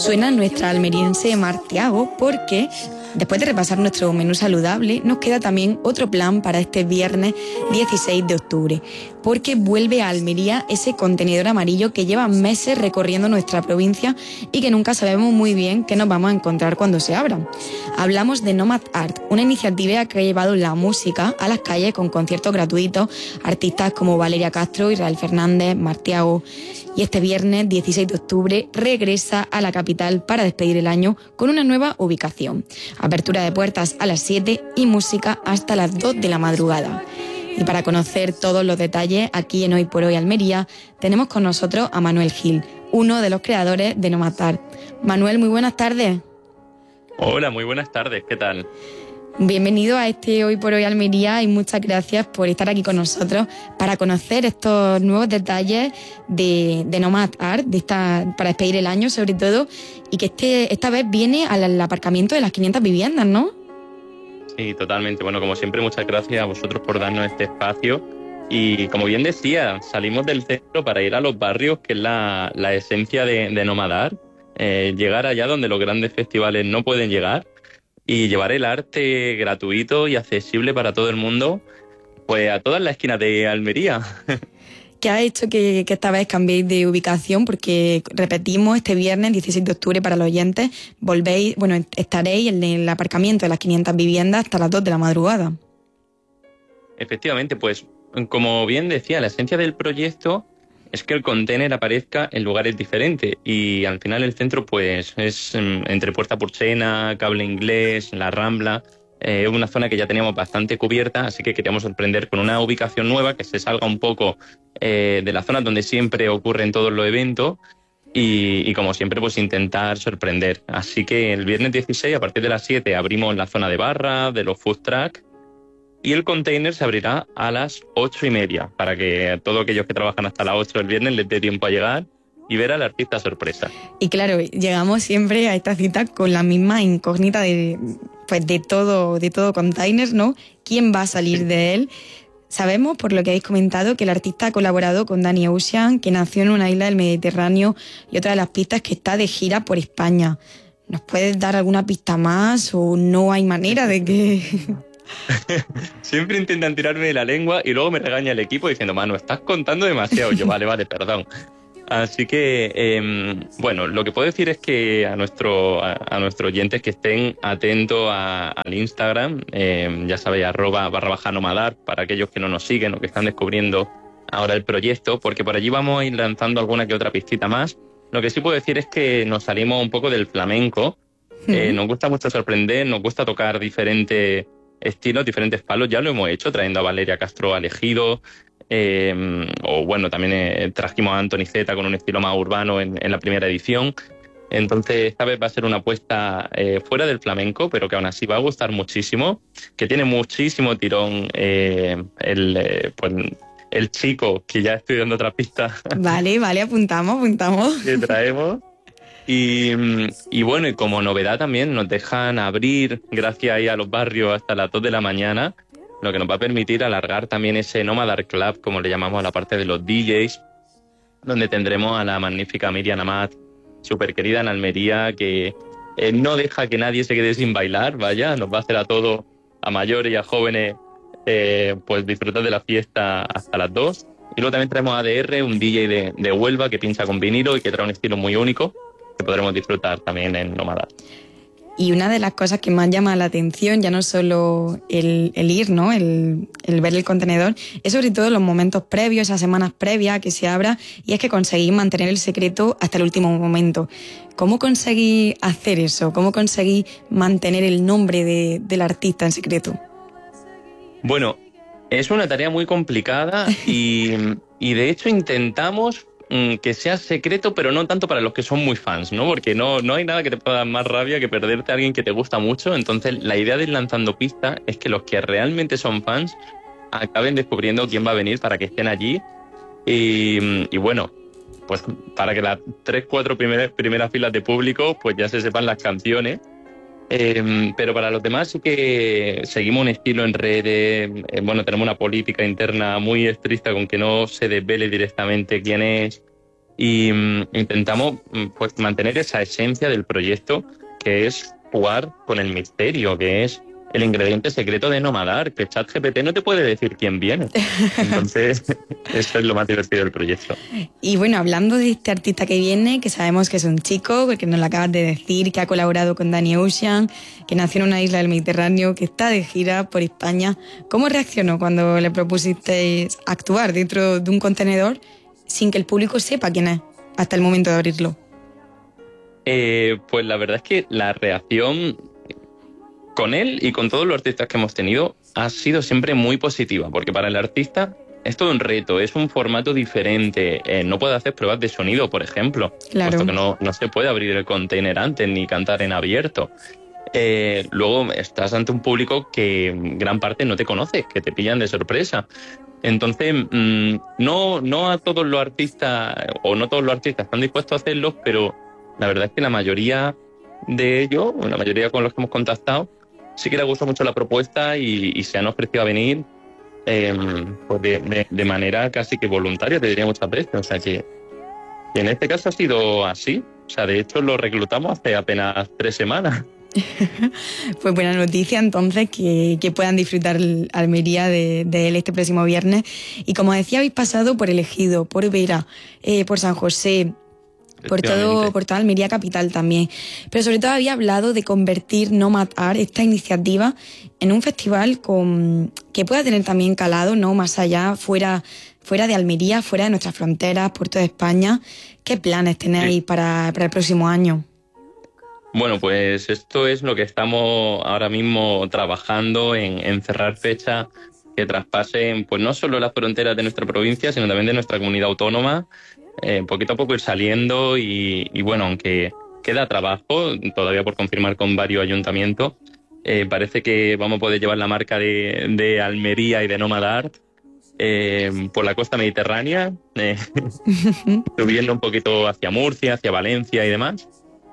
Suena nuestra almeriense Mar Thiago porque, después de repasar nuestro menú saludable, nos queda también otro plan para este viernes 16 de octubre, porque vuelve a Almería ese contenedor amarillo que lleva meses recorriendo nuestra provincia y que nunca sabemos muy bien qué nos vamos a encontrar cuando se abra. Hablamos de Nomad Art, una iniciativa que ha llevado la música a las calles con conciertos gratuitos, artistas como Valeria Castro, Israel Fernández, Mar Thiago. Y este viernes 16 de octubre regresa a la capital para despedir el año con una nueva ubicación. Apertura de puertas a las 7 y música hasta las 2 de la madrugada. Y para conocer todos los detalles, aquí en Hoy por Hoy Almería, tenemos con nosotros a Manuel Gil, uno de los creadores de Nomad Art. Manuel, muy buenas tardes. Hola, muy buenas tardes, ¿qué tal? Bienvenido a este Hoy por Hoy Almería y muchas gracias por estar aquí con nosotros para conocer estos nuevos detalles de Nomad Art, para despedir el año sobre todo, y que esta vez viene al aparcamiento de las 500 viviendas, ¿no? Sí, totalmente. Bueno, como siempre, muchas gracias a vosotros por darnos este espacio. Y como bien decía, salimos del centro para ir a los barrios, que es la esencia de Nomad Art. Llegar allá donde los grandes festivales no pueden llegar y llevar el arte gratuito y accesible para todo el mundo, pues a todas las esquinas de Almería. ¿Qué ha hecho que esta vez cambiéis de ubicación? Porque repetimos, este viernes 16 de octubre para los oyentes, estaréis en el aparcamiento de las 500 viviendas hasta las 2 de la madrugada. Efectivamente, pues como bien decía, la esencia del proyecto es que el container aparezca en lugares diferentes y al final el centro pues es entre Puerta Purchena, Cable Inglés, La Rambla. Es una zona que ya teníamos bastante cubierta, así que queríamos sorprender con una ubicación nueva que se salga un poco de la zona donde siempre ocurren todos los eventos y como siempre pues intentar sorprender. Así que el viernes 16 a partir de las 7 abrimos la zona de barra, de los food truck, y el container se abrirá a las 8:30 para que a todos aquellos que trabajan hasta las 8 del viernes les dé tiempo a llegar y ver al artista sorpresa. Y claro, llegamos siempre a esta cita con la misma incógnita de todo container, ¿no? ¿Quién va a salir de él? Sabemos, por lo que habéis comentado, que el artista ha colaborado con Danny Ocean, que nació en una isla del Mediterráneo, y otra de las pistas es que está de gira por España. ¿Nos puedes dar alguna pista más o no hay manera de que...? Siempre intentan tirarme de la lengua y luego me regaña el equipo diciendo, Manu, estás contando demasiado. Yo, vale, perdón. Así que, bueno, lo que puedo decir es que a nuestros oyentes que estén atentos al Instagram, ya sabéis, @nomadart para aquellos que no nos siguen o que están descubriendo ahora el proyecto, porque por allí vamos a ir lanzando alguna que otra pistita más. Lo que sí puedo decir es que nos salimos un poco del flamenco. Nos gusta mucho sorprender, nos gusta tocar diferentes estilos, diferentes palos. Ya lo hemos hecho trayendo a Valeria Castro al Ejido, también trajimos a Anthony Z con un estilo más urbano en la primera edición. Entonces esta vez va a ser una apuesta fuera del flamenco, pero que aún así va a gustar muchísimo, que tiene muchísimo tirón el chico, que ya estoy dando otra pista. Vale, apuntamos. Que traemos. Y bueno, y como novedad también nos dejan abrir, gracias ahí a los barrios, hasta las 2 de la mañana, lo que nos va a permitir alargar también ese Nomad Art Club, como le llamamos a la parte de los DJs, donde tendremos a la magnífica Miriam Amat, súper querida en Almería, que no deja que nadie se quede sin bailar, vaya, nos va a hacer a todos, a mayores y a jóvenes, pues disfrutar de la fiesta hasta las 2. Y luego también traemos a ADR, un DJ de Huelva que pincha con vinilo y que trae un estilo muy único, que podremos disfrutar también en Nomad Art. Y una de las cosas que más llama la atención, ya no solo el ir, ¿no? el ver el contenedor, es sobre todo los momentos previos, esas semanas previas a que se abra, y es que conseguís mantener el secreto hasta el último momento. ¿Cómo conseguís hacer eso? ¿Cómo conseguís mantener el nombre del artista en secreto? Bueno, es una tarea muy complicada y de hecho intentamos que sea secreto, pero no tanto para los que son muy fans, ¿no? Porque no hay nada que te pueda dar más rabia que perderte a alguien que te gusta mucho. Entonces, la idea de ir lanzando pistas es que los que realmente son fans acaben descubriendo quién va a venir para que estén allí. Y bueno, pues para que las 3-4 primeras filas de público pues ya se sepan las canciones. Pero para los demás sí que seguimos un estilo en redes. Tenemos una política interna muy estricta con que no se desvele directamente quién es. y intentamos pues mantener esa esencia del proyecto, que es jugar con el misterio, que es el ingrediente secreto de Nomadart, que ChatGPT no te puede decir quién viene. Entonces, eso es lo más divertido del proyecto. Y bueno, hablando de este artista que viene, que sabemos que es un chico, porque nos lo acabas de decir, que ha colaborado con Danny Ocean, que nació en una isla del Mediterráneo, que está de gira por España, ¿cómo reaccionó cuando le propusisteis actuar dentro de un contenedor sin que el público sepa quién es hasta el momento de abrirlo? Pues la verdad es que la reacción con él y con todos los artistas que hemos tenido ha sido siempre muy positiva, porque para el artista es todo un reto, es un formato diferente. No puede hacer pruebas de sonido, por ejemplo, claro, puesto que no se puede abrir el container antes ni cantar en abierto. Luego estás ante un público que gran parte no te conoce, que te pillan de sorpresa. Entonces, no a todos los artistas, o no todos los artistas están dispuestos a hacerlo, pero la verdad es que la mayoría de ellos, la mayoría con los que hemos contactado, sí que les gusta mucho la propuesta y se han ofrecido a venir pues de manera casi que voluntaria, te diría muchas veces. O sea que en este caso ha sido así. O sea, de hecho lo reclutamos hace apenas 3 semanas. Pues buena noticia entonces que puedan disfrutar Almería de él este próximo viernes. Y como decía, habéis pasado por El Ejido, por Vera, por San José, por toda Almería capital también. Pero sobre todo había hablado de convertir Nomadart, esta iniciativa, en un festival que pueda tener también calado, ¿no?, más allá, fuera de Almería, fuera de nuestras fronteras, por toda España. ¿Qué planes tenéis para el próximo año? Bueno, pues esto es lo que estamos ahora mismo trabajando en cerrar fechas que traspasen pues no solo las fronteras de nuestra provincia, sino también de nuestra comunidad autónoma. Poquito a poco ir saliendo y bueno, aunque queda trabajo todavía por confirmar con varios ayuntamientos, parece que vamos a poder llevar la marca de Almería y de Nomadart por la costa mediterránea, subiendo un poquito hacia Murcia, hacia Valencia y demás.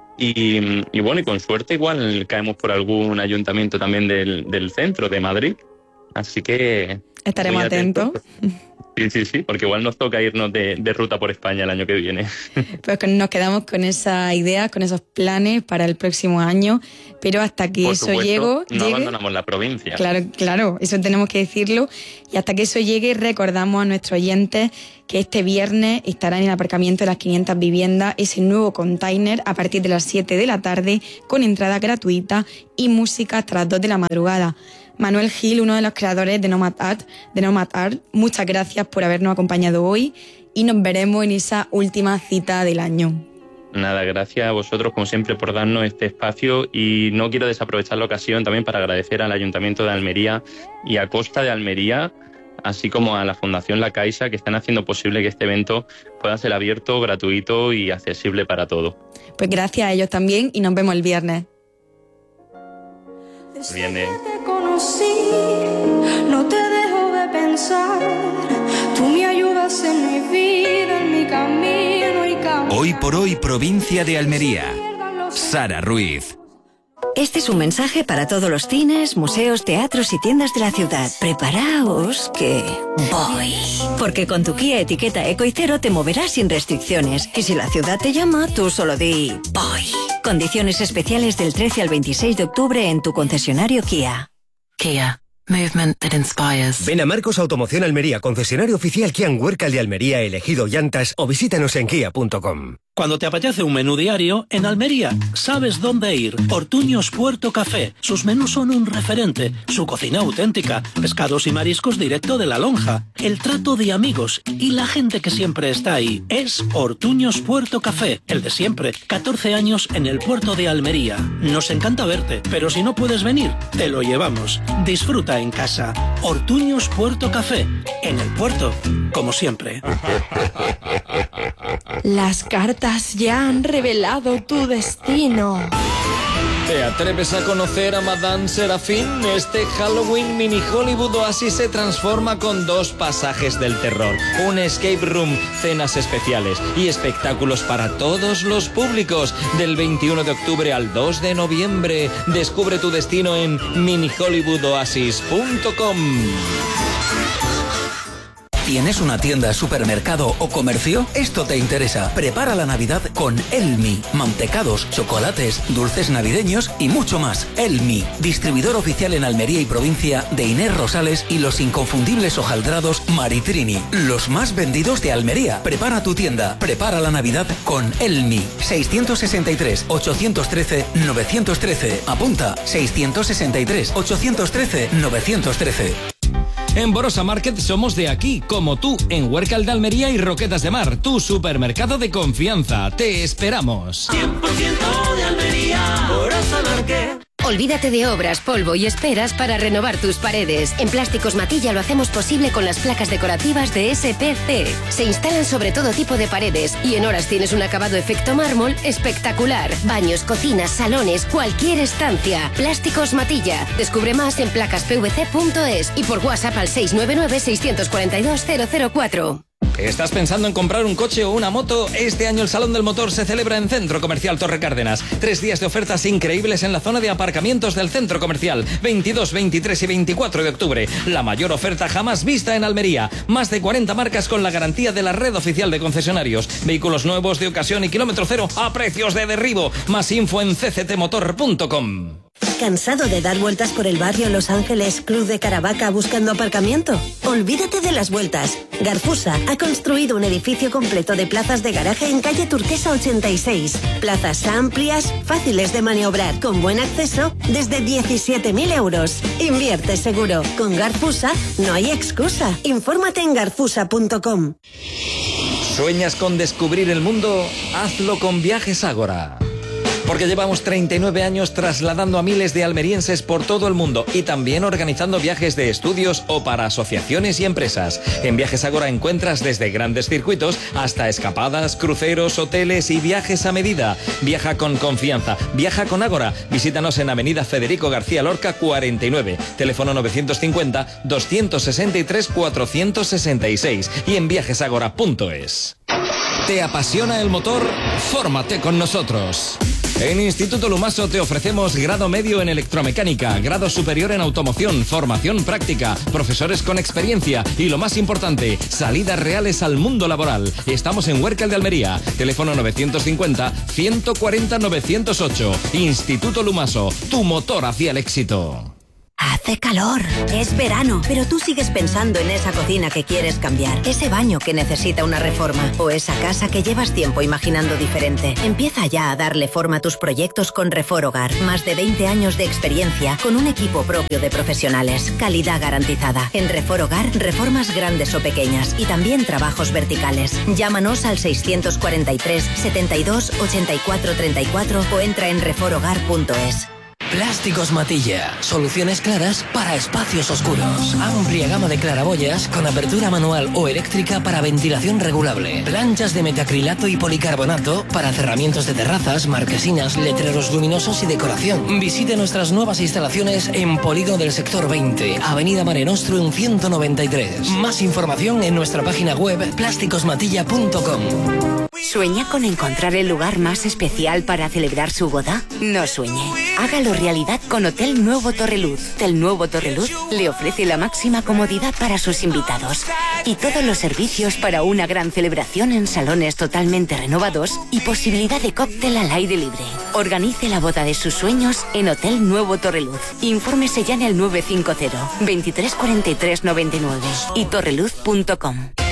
Y bueno, y con suerte igual caemos por algún ayuntamiento también del centro de Madrid. Así que estaremos atentos. Sí, porque igual nos toca irnos de ruta por España el año que viene. Pues nos quedamos con esa idea, con esos planes para el próximo año, pero hasta que eso llegue... No abandonamos la provincia. Claro, eso tenemos que decirlo. Y hasta que eso llegue, recordamos a nuestros oyentes que este viernes estará en el aparcamiento de las 500 viviendas ese nuevo container a partir de las 7 de la tarde, con entrada gratuita y música hasta las 2 de la madrugada. Manuel Gil, uno de los creadores de Nomadart, muchas gracias por habernos acompañado hoy y nos veremos en esa última cita del año. Nada, gracias a vosotros como siempre por darnos este espacio, y no quiero desaprovechar la ocasión también para agradecer al Ayuntamiento de Almería y a Costa de Almería, así como a la Fundación La Caixa, que están haciendo posible que este evento pueda ser abierto, gratuito y accesible para todos. Pues gracias a ellos también y nos vemos el viernes. Viene. Te conocí, no te dejo de pensar. Tú me ayudas en mi vida, en mi camino y camino. Hoy por hoy, provincia de Almería. Sara Ruiz. Este es un mensaje para todos los cines, museos, teatros y tiendas de la ciudad. Preparaos que voy. Porque con tu Kia etiqueta Eco y Cero te moverás sin restricciones. Y si la ciudad te llama, tú solo di voy. Condiciones especiales del 13 al 26 de octubre en tu concesionario Kia. Kia. Movement that inspires. Ven a Marcos Automoción Almería, concesionario oficial Kia en Huércal de Almería, Elegido Llantas, o visítanos en kia.com. Cuando te apetece un menú diario, en Almería sabes dónde ir. Ortuños Puerto Café. Sus menús son un referente. Su cocina auténtica. Pescados y mariscos directo de la lonja. El trato de amigos y la gente que siempre está ahí. Es Ortuños Puerto Café. El de siempre. 14 años en el puerto de Almería. Nos encanta verte, pero si no puedes venir, te lo llevamos. Disfruta en casa. Ortuños Puerto Café. En el puerto, como siempre. Las cartas ya han revelado tu destino. ¿Te atreves a conocer a Madame Serafín? Este Halloween Mini Hollywood Oasis se transforma con 2 pasajes del terror, un escape room, cenas especiales y espectáculos para todos los públicos. Del 21 de octubre al 2 de noviembre. Descubre tu destino en minihollywoodoasis.com. ¿Tienes una tienda, supermercado o comercio? Esto te interesa. Prepara la Navidad con Elmi. Mantecados, chocolates, dulces navideños y mucho más. Elmi, distribuidor oficial en Almería y provincia de Inés Rosales y los inconfundibles hojaldrados Maritrini, los más vendidos de Almería. Prepara tu tienda. Prepara la Navidad con Elmi. 663-813-913. Apunta. 663-813-913. En Borosa Market somos de aquí, como tú, en Huércal de Almería y Roquetas de Mar, tu supermercado de confianza. Te esperamos. 100% de Almería, Borosa Market. Olvídate de obras, polvo y esperas para renovar tus paredes. En Plásticos Matilla lo hacemos posible con las placas decorativas de SPC. Se instalan sobre todo tipo de paredes y en horas tienes un acabado efecto mármol espectacular. Baños, cocinas, salones, cualquier estancia. Plásticos Matilla. Descubre más en placaspvc.es y por WhatsApp al 699-642-004. ¿Estás pensando en comprar un coche o una moto? Este año el Salón del Motor se celebra en Centro Comercial Torre Cárdenas. 3 días de ofertas increíbles en la zona de aparcamientos del Centro Comercial. 22, 23 y 24 de octubre. La mayor oferta jamás vista en Almería. Más de 40 marcas con la garantía de la red oficial de concesionarios. Vehículos nuevos de ocasión y kilómetro cero a precios de derribo. Más info en cctmotor.com. ¿Cansado de dar vueltas por el barrio Los Ángeles, Cruz de Caravaca buscando aparcamiento? Olvídate de las vueltas. Garfusa ha construido un edificio completo de plazas de garaje en calle Turquesa 86. Plazas amplias, fáciles de maniobrar, con buen acceso, desde 17.000 euros. Invierte seguro. Con Garfusa no hay excusa. Infórmate en garfusa.com. ¿Sueñas con descubrir el mundo? Hazlo con Viajes Ágora. Porque llevamos 39 años trasladando a miles de almerienses por todo el mundo y también organizando viajes de estudios o para asociaciones y empresas. En Viajes Ágora encuentras desde grandes circuitos hasta escapadas, cruceros, hoteles y viajes a medida. Viaja con confianza. Viaja con Ágora. Visítanos en Avenida Federico García Lorca 49. Teléfono 950-263-466 y en viajesagora.es. ¿Te apasiona el motor? Fórmate con nosotros. En Instituto Lumaso te ofrecemos grado medio en electromecánica, grado superior en automoción, formación práctica, profesores con experiencia y lo más importante, salidas reales al mundo laboral. Estamos en Huércal de Almería, teléfono 950-140-908. Instituto Lumaso, tu motor hacia el éxito. Hace calor, es verano, pero tú sigues pensando en esa cocina que quieres cambiar, ese baño que necesita una reforma o esa casa que llevas tiempo imaginando diferente. Empieza ya a darle forma a tus proyectos con Reforhogar. Más de 20 años de experiencia con un equipo propio de profesionales. Calidad garantizada. En Reforhogar, reformas grandes o pequeñas y también trabajos verticales. Llámanos al 643 72 84 34 o entra en reforhogar.es. Plásticos Matilla. Soluciones claras para espacios oscuros. Amplia gama de claraboyas con apertura manual o eléctrica para ventilación regulable. Planchas de metacrilato y policarbonato para cerramientos de terrazas, marquesinas, letreros luminosos y decoración. Visite nuestras nuevas instalaciones en Polígono del Sector 20, Avenida Mare Nostrum 193. Más información en nuestra página web plásticosmatilla.com. ¿Sueña con encontrar el lugar más especial para celebrar su boda? No sueñe. Hágalo realidad con Hotel Nuevo Torreluz. Hotel Nuevo Torreluz le ofrece la máxima comodidad para sus invitados y todos los servicios para una gran celebración en salones totalmente renovados y posibilidad de cóctel al aire libre. Organice la boda de sus sueños en Hotel Nuevo Torreluz. Infórmese ya en el 950 23 43 99 y torreluz.com.